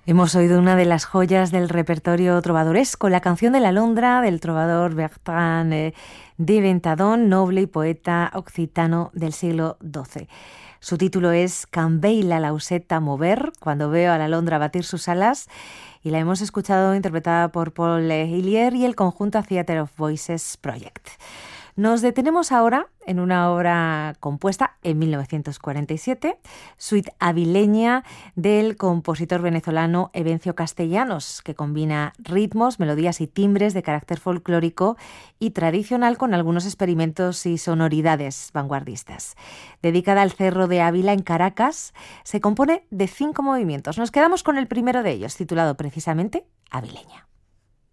Hemos oído una de las joyas del repertorio trovadoresco, la canción de la Alondra del trovador Bertrand de Ventadón, noble y poeta occitano del siglo XII. Su título es Can veila l'auseta mover, cuando veo a la alondra batir sus alas, y la hemos escuchado interpretada por Paul Hillier y el conjunto Theatre of Voices Project. Nos detenemos ahora en una obra compuesta en 1947, Suite Avileña, del compositor venezolano Evencio Castellanos, que combina ritmos, melodías y timbres de carácter folclórico y tradicional con algunos experimentos y sonoridades vanguardistas. Dedicada al Cerro de Ávila en Caracas, se compone de 5 movimientos. Nos quedamos con el primero de ellos, titulado precisamente Avileña.